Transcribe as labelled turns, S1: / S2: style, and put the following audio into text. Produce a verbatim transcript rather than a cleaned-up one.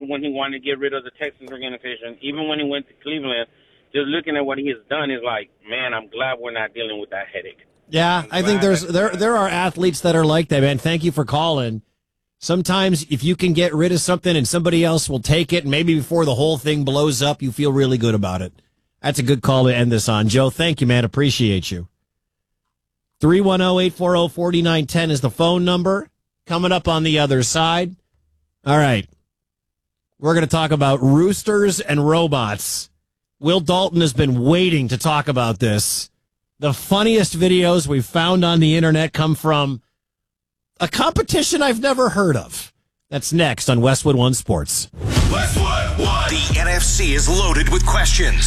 S1: when he wanted to get rid of the Texas organization, even when he went to Cleveland, just looking at what he has done is like, man, I'm glad we're not dealing with that headache.
S2: Yeah, I think there's there there are athletes that are like that, man. Thank you for calling. Sometimes if you can get rid of something and somebody else will take it, and maybe before the whole thing blows up, you feel really good about it. That's a good call to end this on. Joe, thank you, man. Appreciate you. three one zero, eight four zero, four nine one zero is the phone number. Coming up on the other side. All right. We're going to talk about roosters and robots. Will Dalton has been waiting to talk about this. The funniest videos we've found on the internet come from a competition I've never heard of. That's next on Westwood One Sports.
S3: Westwood One. The N F C is loaded with questions.